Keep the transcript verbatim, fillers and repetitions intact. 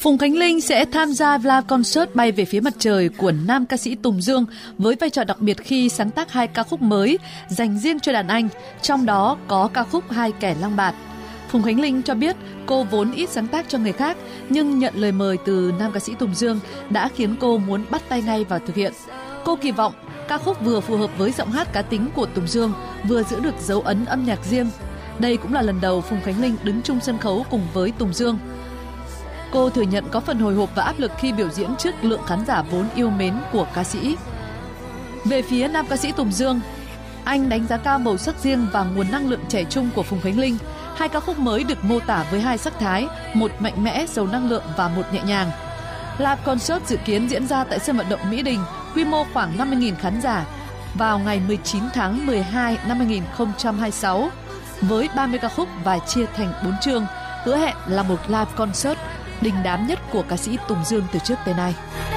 Phùng Khánh Linh sẽ tham gia live concert Bay về phía mặt trời của nam ca sĩ Tùng Dương với vai trò đặc biệt khi sáng tác hai ca khúc mới dành riêng cho đàn anh, trong đó có ca khúc Hai Kẻ Lang Bạt. Phùng Khánh Linh cho biết cô vốn ít sáng tác cho người khác, nhưng nhận lời mời từ nam ca sĩ Tùng Dương đã khiến cô muốn bắt tay ngay vào thực hiện. Cô kỳ vọng ca khúc vừa phù hợp với giọng hát cá tính của Tùng Dương, vừa giữ được dấu ấn âm nhạc riêng. Đây cũng là lần đầu Phùng Khánh Linh đứng chung sân khấu cùng với Tùng Dương. Cô thừa nhận có phần hồi hộp và áp lực khi biểu diễn trước lượng khán giả vốn yêu mến của ca sĩ. Về phía nam ca sĩ Tùng Dương, anh đánh giá cao màu sắc riêng và nguồn năng lượng trẻ trung của Phùng Khánh Linh. Hai ca khúc mới được mô tả với hai sắc thái, một mạnh mẽ, giàu năng lượng và một nhẹ nhàng. Live concert dự kiến diễn ra tại sân vận động Mỹ Đình, quy mô khoảng năm mươi nghìn khán giả vào ngày mười chín tháng mười hai năm hai nghìn không trăm hai mươi sáu với ba mươi ca khúc và chia thành bốn chương, hứa hẹn là một live concert đình đám nhất của ca sĩ Tùng Dương từ trước tới nay.